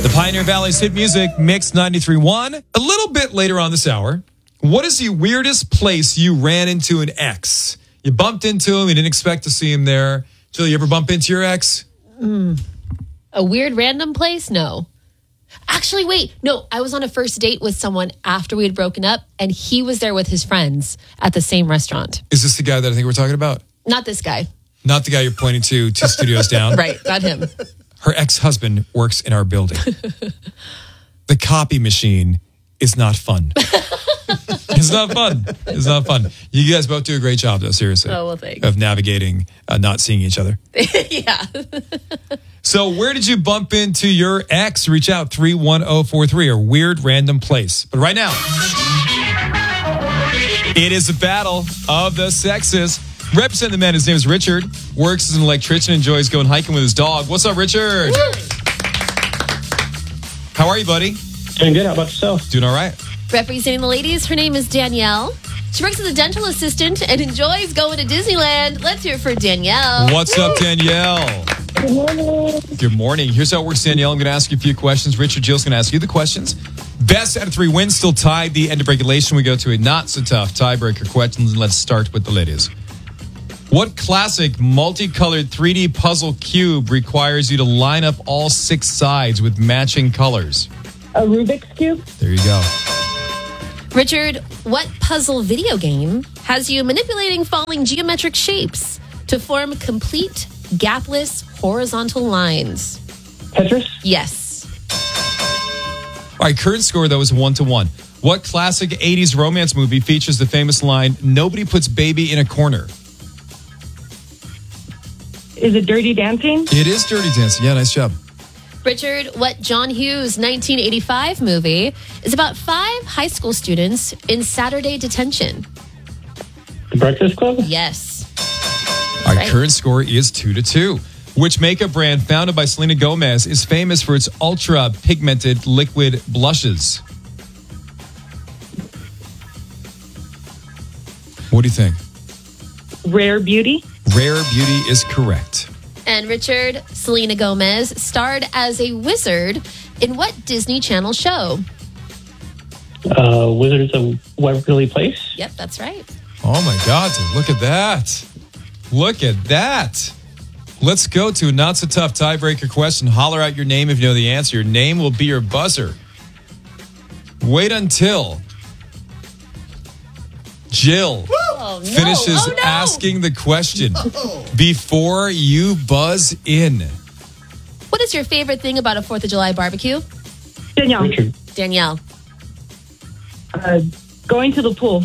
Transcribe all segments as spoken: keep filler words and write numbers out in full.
The Pioneer Valley's hit music, Mix ninety-three point one. A little bit later on this hour, what is the weirdest place you ran into an ex? You bumped into him, you didn't expect to see him there. Jill, you ever bump into your ex? Mm. A weird random place? No. Actually, wait. No, I was on a first date with someone after we had broken up, and he was there with his friends at the same restaurant. Is this the guy that I think we're talking about? Not this guy. Not the guy you're pointing to two studios down? Right, not him. Her ex-husband works in our building. The copy machine is not fun. It's not fun. It's not fun. You guys both do a great job, though, seriously. Oh, well, thanks. Of navigating, uh, not seeing each other. Yeah. So where did you bump into your ex? Reach out, three one zero four three, or weird random place. But right now, it is a battle of the sexes. Representing the man, his name is Richard. Works as an electrician, enjoys going hiking with his dog. What's up, Richard? Woo! How are you, buddy? Doing good. How about yourself? Doing all right. Representing the ladies, her name is Danielle. She works as a dental assistant and enjoys going to Disneyland. Let's hear it for Danielle. What's Woo! up, Danielle? Good morning. Good morning. Here's how it works, Danielle. I'm going to ask you a few questions. Richard, Jill's going to ask you the questions. Best out of three wins, still tied. The end of regulation, we go to a not-so-tough tiebreaker questions, and let's start with the ladies. What classic multicolored three D puzzle cube requires you to line up all six sides with matching colors? A Rubik's Cube? There you go. Richard, what puzzle video game has you manipulating falling geometric shapes to form complete, gapless, horizontal lines? Tetris? Yes. All right, current score, though, is one to one. What classic eighties romance movie features the famous line, "Nobody puts baby in a corner"? Is it Dirty Dancing? It is Dirty Dancing. Yeah, nice job. Richard, what John Hughes nineteen eighty-five movie is about five high school students in Saturday detention? The Breakfast Club? Yes. Our Right. current score is two to two. Which makeup brand founded by Selena Gomez is famous for its ultra pigmented liquid blushes? What do you think? Rare Beauty? Rare Beauty is correct. And Richard, Selena Gomez starred as a wizard in what Disney Channel show? Uh, Wizards of Waverly Place? Yep, that's right. Oh my God, dude, look at that. Look at that. Let's go to a not so tough tiebreaker question. Holler out your name if you know the answer. Your name will be your buzzer. Wait until Jill Oh, no. finishes Oh, no. asking the question before you buzz in. What is your favorite thing about a fourth of July barbecue? Danielle. Richard. Danielle. Uh, going to the pool.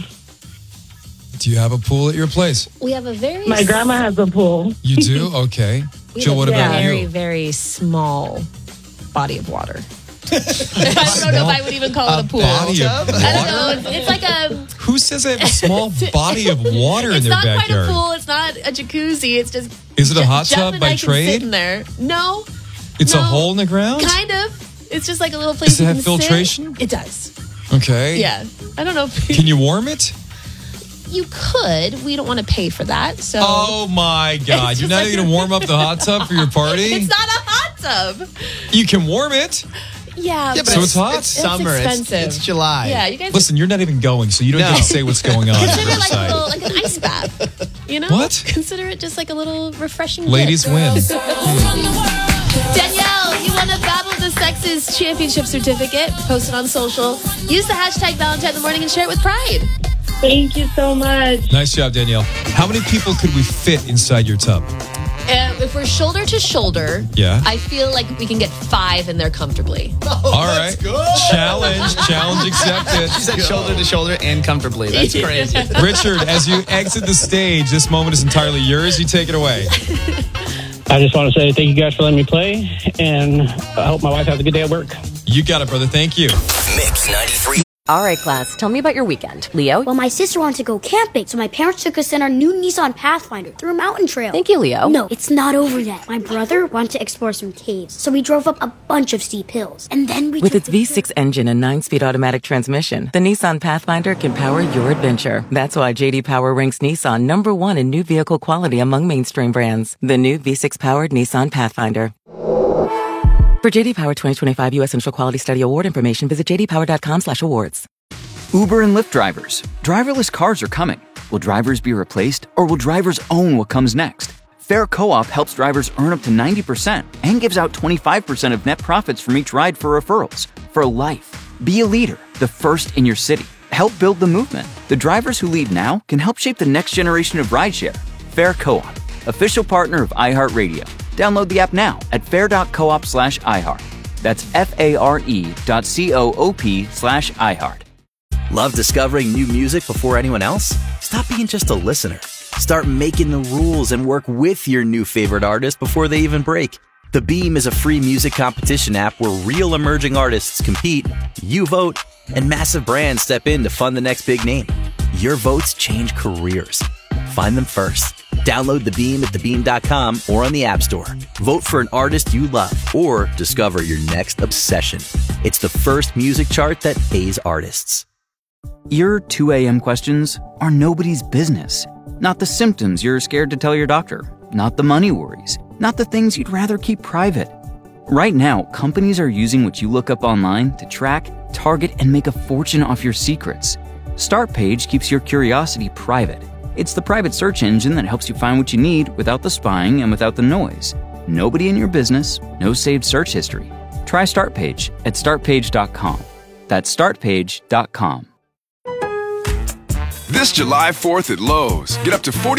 Do you have a pool at your place? We have a very... My grandma has a pool. You do? Okay. we Jill, have what a about very, you? very small body of water. I don't know if I would even call it a pool. Body of I don't water? know. It's like a... Who says they have a small body of water in It's their not backyard? quite a pool. It's not a jacuzzi. It's just... Is it a Je- hot Jeff tub and by I can trade? sit in there. No. It's no. a hole in the ground? Kind of. It's just like a little place Does it you have can filtration? sit. It does. Okay. Yeah. I don't know if... Can you warm it? You could. We don't want to pay for that. So... Oh my God. It's You're just not like- even going to warm up the hot tub for your party? It's not a hot tub. You can warm it. Yeah. Yeah, but but So it's hot? It's summer. It's, expensive. it's July. Yeah, you guys... Listen, you're not even going, so you don't No. get to say what's going on. Consider it like a Riverside. little, like an ice bath. You know? What? Consider it just like a little refreshing Ladies gift. win. Danielle, you won a Battle of the Sexes championship certificate. Post it on social. Use the hashtag Valentine in the Morning and share it with pride. Thank you so much. Nice job, Danielle. How many people could we fit inside your tub? Uh, if we're shoulder to shoulder, Yeah. I feel like we can get five in there comfortably. All right. Challenge. Challenge accepted. She said shoulder to shoulder and comfortably. That's crazy. Richard, as you exit the stage, this moment is entirely yours. You take it away. I just want to say thank you guys for letting me play, and I hope my wife has a good day at work. You got it, brother. Thank you. Mix ninety-three. All right, class, tell me about your weekend. Leo? Well, my sister wanted to go camping, so my parents took us in our new Nissan Pathfinder through a mountain trail. Thank you, Leo. No, it's not over yet. My brother wanted to explore some caves, so we drove up a bunch of steep hills. And then we With took its the V six engine and nine-speed automatic transmission, the Nissan Pathfinder can power your adventure. That's why J D Power ranks Nissan number one in new vehicle quality among mainstream brands. The new V six-powered Nissan Pathfinder. For J D Power twenty twenty-five U S Central Quality Study Award information, visit j d power dot com slash awards. Uber and Lyft drivers. Driverless cars are coming. Will drivers be replaced, or will drivers own what comes next? Fair Co-op helps drivers earn up to ninety percent and gives out twenty-five percent of net profits from each ride for referrals. For life. Be a leader, the first in your city. Help build the movement. The drivers who lead now can help shape the next generation of rideshare. Fair Co-op, official partner of iHeartRadio. Download the app now at fair.coop slash iHeart. That's F-A-R-E dot C-O-O-P slash iHeart. Love discovering new music before anyone else? Stop being just a listener. Start making the rules and work with your new favorite artist before they even break. The Beam is a free music competition app where real emerging artists compete, you vote, and massive brands step in to fund the next big name. Your votes change careers. Find them first. Download The Beam at the beam dot com or on the App Store. Vote for an artist you love or discover your next obsession. It's the first music chart that pays artists. Your two a.m. questions are nobody's business. Not the symptoms you're scared to tell your doctor. Not the money worries. Not the things you'd rather keep private. Right now, companies are using what you look up online to track, target, and make a fortune off your secrets. Startpage keeps your curiosity private. It's the private search engine that helps you find what you need without the spying and without the noise. Nobody in your business, no saved search history. Try Startpage at start page dot com. That's start page dot com. This July fourth at Lowe's, get up to forty